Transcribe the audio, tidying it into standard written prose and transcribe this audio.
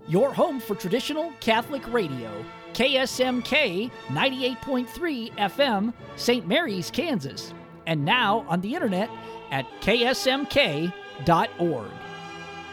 your home for traditional Catholic radio. KSMK 98.3 FM, St. Mary's, Kansas. And now on the internet at ksmk.org.